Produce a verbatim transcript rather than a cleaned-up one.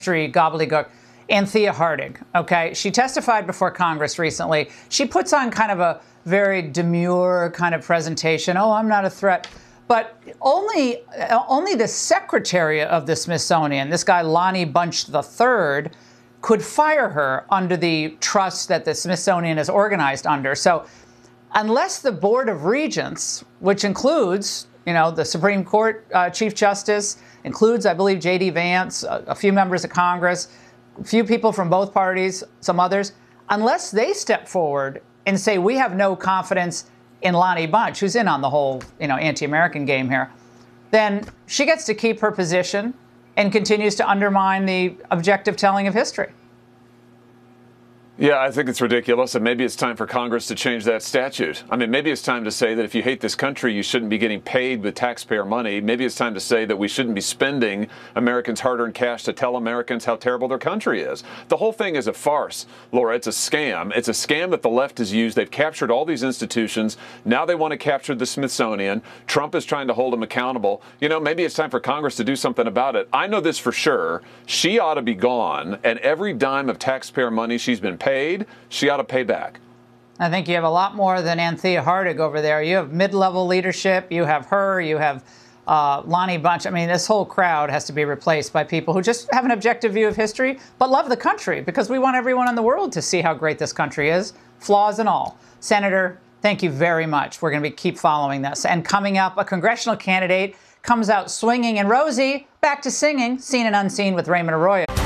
gobbledygook. Anthea Hardig, okay? She testified before Congress recently. She puts on kind of a very demure kind of presentation. Oh, I'm not a threat. But only, only the secretary of the Smithsonian, this guy Lonnie Bunch the third, could fire her under the trust that the Smithsonian is organized under. So unless the Board of Regents, which includes, you know, the Supreme Court uh, Chief Justice, includes, I believe, J D Vance, a, a few members of Congress, a few people from both parties, some others, unless they step forward and say, we have no confidence in Lonnie Bunch, who's in on the whole, you know, anti-American game here, then she gets to keep her position and continues to undermine the objective telling of history. Yeah, I think it's ridiculous, and maybe it's time for Congress to change that statute. I mean, maybe it's time to say that if you hate this country, you shouldn't be getting paid with taxpayer money. Maybe it's time to say that we shouldn't be spending Americans' hard-earned cash to tell Americans how terrible their country is. The whole thing is a farce, Laura. It's a scam. It's a scam that the left has used. They've captured all these institutions. Now they want to capture the Smithsonian. Trump is trying to hold them accountable. You know, maybe it's time for Congress to do something about it. I know this for sure. She ought to be gone, and every dime of taxpayer money she's been paid paid, she ought to pay back. I think you have a lot more than Anthea Hardig over there. You have mid-level leadership. You have her. You have uh, Lonnie Bunch. I mean, this whole crowd has to be replaced by people who just have an objective view of history, but love the country because we want everyone in the world to see how great this country is, flaws and all. Senator, thank you very much. We're going to be keep following this. And coming up, a congressional candidate comes out swinging, and Rosie back to singing, seen and unseen with Raymond Arroyo.